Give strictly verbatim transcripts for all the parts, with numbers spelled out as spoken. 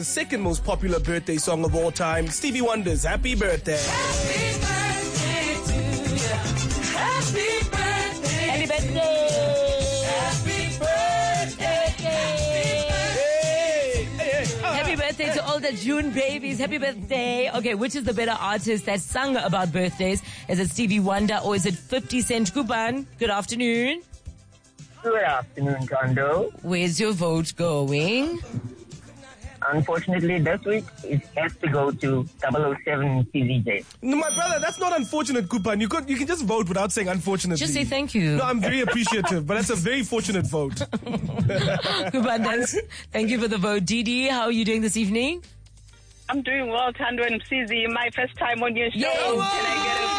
The second most popular birthday song of all time, Stevie Wonder's Happy Birthday. Happy birthday to you. Happy birthday. Happy birthday. Happy birthday. Hey, hey, hey. Uh, Happy birthday to all the June babies. Happy birthday. Okay, which is the better artist that sung about birthdays? Is it Stevie Wonder or is it fifty Cent? Kuban, good afternoon. Good afternoon, Kondo. Where's your vote going? Unfortunately, this week it has to go to double oh seven C Z J. No, my brother, that's not unfortunate, Kupan. You could, you can just vote without saying unfortunately. Just say thank you. No, I'm very appreciative, but that's a very fortunate vote. Kuban, thanks. Thank you for the vote. Didi, how are you doing this evening? I'm doing well, Tando and Sizzy. My first time on your show. Yay. Can I get a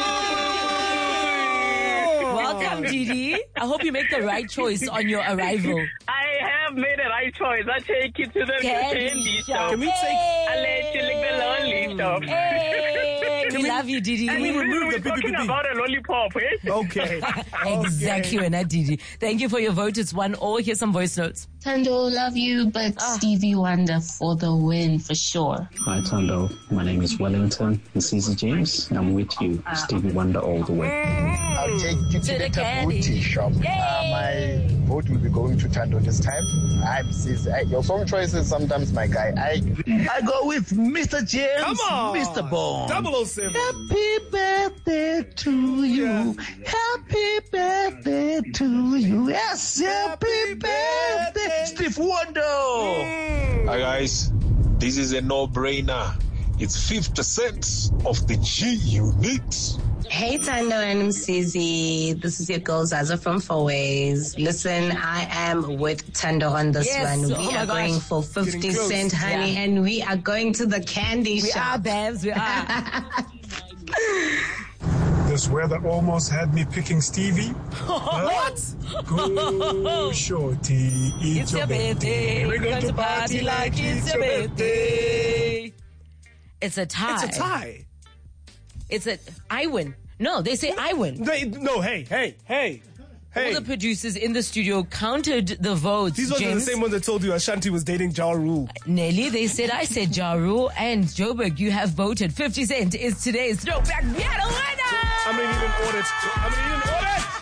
Welcome, Didi. I hope you make the right choice on your arrival. I have made a right choice. I take you to the Candy candy shop. shop. Can we take... I let you lick the lonely stuff. Hey, we love you, Didi. And we we remove we're the beep, beep, talking beep, beep? about a lollipop, eh? Okay. Exactly, Okay. and Didi. Thank you for your vote. It's one all. Here's some voice notes. Tando, love you, but Stevie Wonder for the win for sure. Hi Tondo, my name is Wellington and Caesar James. I'm with you, Stevie Wonder all the way. I'll take you to, To the the candy. Tabuti shop. Yay! Uh, my vote will be going to Tando this time. I'm Sis. I, your song choice is sometimes my guy. I I go with Mister James. Come on. Mister Bond. double oh seven. Happy birthday to you. Happy birthday to you. Yes, happy birthday, Steve Wonder. Hi guys, this is a no-brainer. It's fifty cents of the G Unit. Hey Tando and Msizi, this is your girl Zaza from Four Ways. Listen, I am with Tando on this Yes, one. oh We my are gosh. going for fifty Getting close. cent, honey, Yeah. and we are going to the candy We are, shop. Babs. We are. This weather almost had me picking Stevie. What? Go shorty, eat It's your birthday. We're going to party like it's your birthday. It's a tie. It's a tie. It's a. I win. No, they say I win. They, no, hey, hey, hey, hey. All the producers in the studio counted the votes. These ones are the James. same ones that told you Ashanti was dating Ja Rule. Nelly, they said I said Jaru, and Joburg, you have voted. fifty Cent is today's throwback battle winner. I'm gonna need an audit. I'm gonna need an audit.